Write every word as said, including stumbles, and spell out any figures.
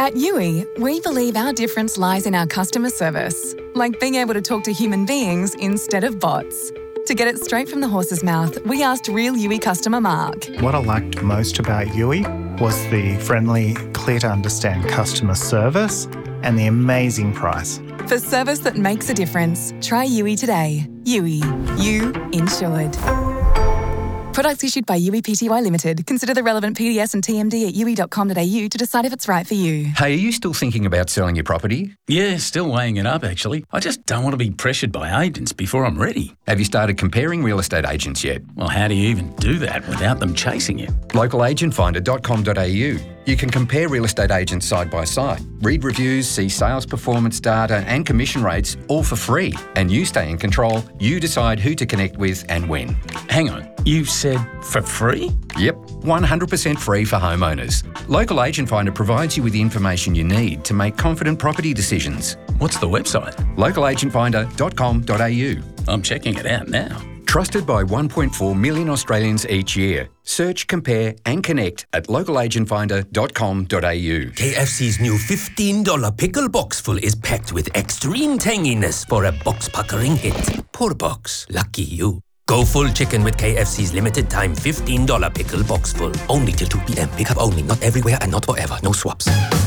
At U I, we believe our difference lies in our customer service, like being able to talk to human beings instead of bots. To get it straight from the horse's mouth, we asked real U I customer Mark. What I liked most about U I was the friendly, clear-to-understand customer service and the amazing price. For service that makes a difference, try U I today. U I. You insured. Products issued by U I Pty Limited. Consider the relevant P D S and T M D at u i dot com dot a u to decide if it's right for you. Hey, are you still thinking about selling your property? Yeah, still weighing it up, actually. I just don't want to be pressured by agents before I'm ready. Have you started comparing real estate agents yet? Well, how do you even do that without them chasing you? local agent finder dot com dot a u. You can compare real estate agents side by side, read reviews, see sales performance data and commission rates, all for free. And you stay in control. You decide who to connect with and when. Hang on, you said for free? Yep, one hundred percent free for homeowners. Local Agent Finder provides you with the information you need to make confident property decisions. What's the website? local agent finder dot com dot a u. I'm checking it out now. Trusted by one point four million Australians each year. Search, compare and connect at local agent finder dot com dot a u. K F C's new fifteen dollars pickle box full is packed with extreme tanginess for a box-puckering hit. Poor box. Lucky you. Go full chicken with K F C's limited time fifteen dollars pickle box full. Only till two p.m. Pick up only. Not everywhere and not forever. No swaps.